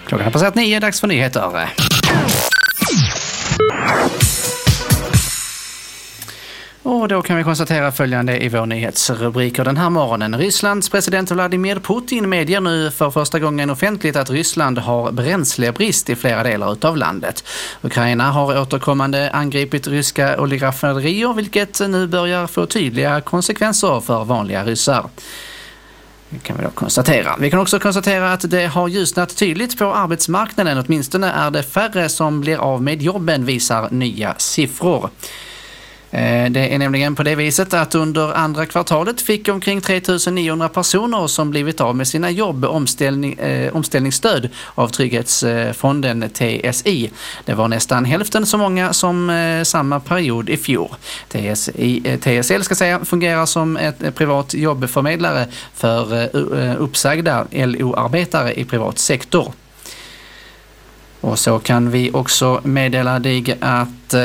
Klockan har passerat 9, dags för nyheter. Och då kan vi konstatera följande i vår nyhetsrubriker den här morgonen. Rysslands president Vladimir Putin medger nu för första gången offentligt att Ryssland har bränslebrist i flera delar av landet. Ukraina har återkommande angripit ryska oligarkrafterier, vilket nu börjar få tydliga konsekvenser för vanliga ryssar. Det kan vi då konstatera. Vi kan också konstatera att det har ljusnat tydligt på arbetsmarknaden. Åtminstone är det färre som blir av med jobben, visar nya siffror. Det är nämligen på det viset att under andra kvartalet fick omkring 3900 personer som blivit av med sina jobb omställningsstöd av Trygghetsfonden TSI. Det var nästan hälften så många som samma period i fjol. TSL fungerar som ett privat jobbförmedlare för uppsagda LO-arbetare i privat sektor. Och så kan vi också meddela dig att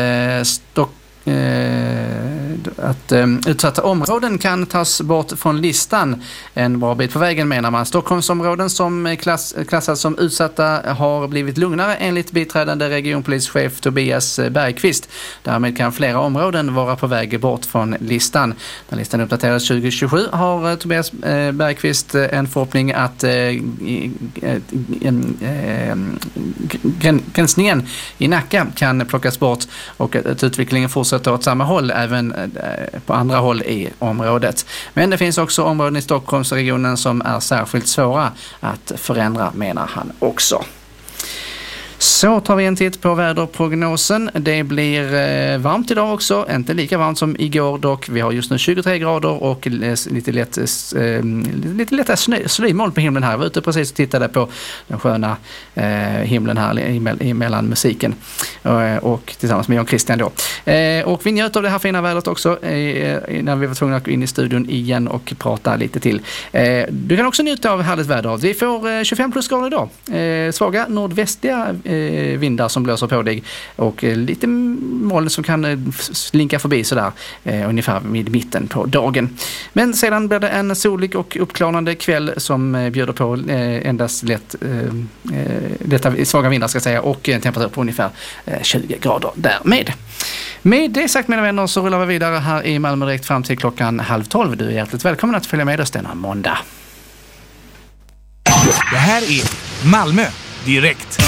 utsatta områden kan tas bort från listan en bra bit på vägen, menar man. Stockholmsområden som klassas som utsatta har blivit lugnare enligt biträdande regionpolischef Tobias Bergqvist. Därmed kan flera områden vara på väg bort från listan. När listan uppdateras 2027 har Tobias Bergqvist en förhoppning att gränsningen i Nacka kan plockas bort och att utvecklingen fortsätter åt samma håll även på andra håll i området. Men det finns också områden i Stockholmsregionen som är särskilt svåra att förändra, menar han också. Så tar vi en titt på väderprognosen. Det blir varmt idag också, inte lika varmt som igår dock. Vi har just nu 23 grader och lite lätta slymoln på himlen här. Jag var ute precis och tittade på den sköna himlen här mellan musiken och tillsammans med Jan Christian då. Och vi njöt av det här fina vädret också när vi var tvungna att gå in i studion igen och prata lite till. Du kan också njuta av härligt väder. Vi får 25 plusgrader idag. Svaga nordvästliga vindar som blåser på dig och lite moln som kan slinka förbi sådär ungefär vid mitten på dagen. Men sedan blir det en solig och uppklarande kväll som bjuder på endast lätta svaga vindar ska jag säga, och en temperatur på ungefär 20 grader därmed. Med det sagt, mina vänner, så rullar vi vidare här i Malmö direkt fram till klockan 11:30. Du är hjärtligt välkommen att följa med oss denna måndag. Det här är Malmö direkt.